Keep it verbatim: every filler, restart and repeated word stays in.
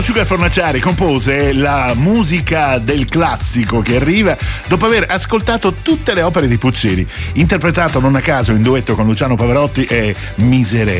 Sugar Fornaciari compose la musica del classico che arriva dopo aver ascoltato tutte le opere di Puccini, interpretato non a caso in duetto con Luciano Pavarotti e Miserere.